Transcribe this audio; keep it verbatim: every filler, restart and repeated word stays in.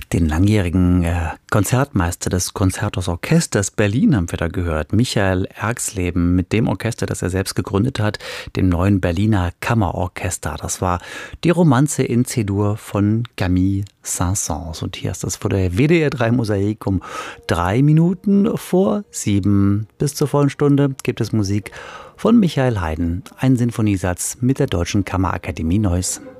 Den langjährigen äh, Konzertmeister des Concertos Orchesters Berlin haben wir da gehört, Michael Erxleben, mit dem Orchester, das er selbst gegründet hat, dem neuen Berliner Kammerorchester. Das war die Romanze in C-Dur von Camille Saint-Saëns. Und hier ist das vor der W D R drei Mosaik um drei Minuten vor sieben. Bis zur vollen Stunde gibt es Musik von Michael Haydn, ein Sinfoniesatz mit der Deutschen Kammerakademie Neuss.